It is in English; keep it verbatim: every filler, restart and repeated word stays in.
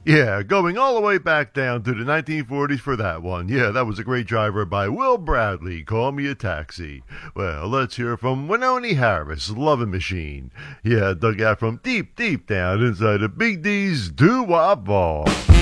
Yeah, going all the way back down to the nineteen forties for that one. Yeah, that was a great driver by Will Bradley. Call me a taxi. Well, let's hear from Wynonie Harris, Lovin' Machine. Yeah, dug out from deep, deep down inside of Big D's doo-wop vault.